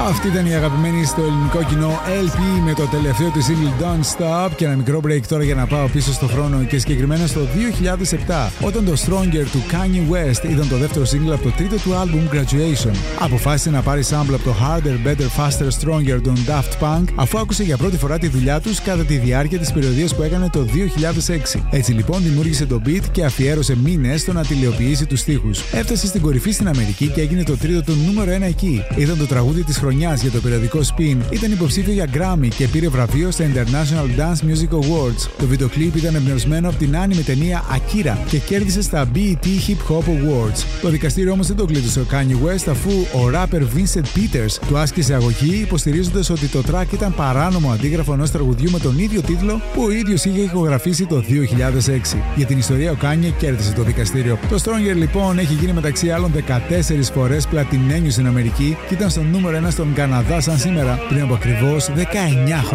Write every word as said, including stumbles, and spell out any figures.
Αυτή ήταν η αγαπημένη στο ελληνικό κοινό ελ πι με το τελευταίο του single Don't Stop. Και ένα μικρό break τώρα για να πάω πίσω στο χρόνο και συγκεκριμένα στο δύο χιλιάδες επτά, όταν το Stronger του Kanye West ήταν το δεύτερο single από το τρίτο του άλμπουμ Graduation. Αποφάσισε να πάρει sample από το Harder, Better, Faster, Stronger των Daft Punk, αφού άκουσε για πρώτη φορά τη δουλειά τους κατά τη διάρκεια της περιοδίας που έκανε το δύο χιλιάδες έξι. Έτσι λοιπόν δημιούργησε το beat και αφιέρωσε μήνες στο να τελειοποιήσει τους στίχους. Έφτασε στην κορυφή στην Αμερική και έγινε το τρίτο του νούμερο ένα εκεί. Ήταν το τραγούδι της χρονιάς για το περιοδικό Spin, ήταν υποψήφιο για Grammy και πήρε βραβείο στα International Dance Music Awards. Το βίντεο κλιπ ήταν εμπνευσμένο από την άνιμε ταινία Akira και κέρδισε στα μπι ι τι Hip Hop Awards. Το δικαστήριο όμως δεν το κλείδωσε ο Kanye West, αφού ο rapper Vincent Peters του άσκησε αγωγή, υποστηρίζοντας ότι το track ήταν παράνομο αντίγραφο ενός τραγουδιού με τον ίδιο τίτλο που ο ίδιος είχε ηχογραφήσει το δύο χιλιάδες έξι. Για την ιστορία ο Kanye κέρδισε το δικαστήριο. Το Stronger λοιπόν έχει γίνει μεταξύ άλλων δεκατέσσερις φορές πλατινένιο στην Αμερική και ήταν στο νούμερο ένα στον Καναδά σαν σήμερα πριν από ακριβώς δεκαεννιά χρόνια.